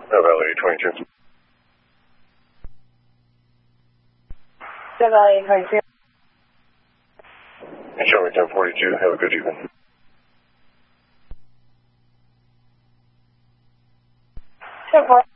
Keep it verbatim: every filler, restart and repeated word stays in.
Valley twenty-two. Valley twenty-two. Show me ten forty-two. Have a good evening. ten forty.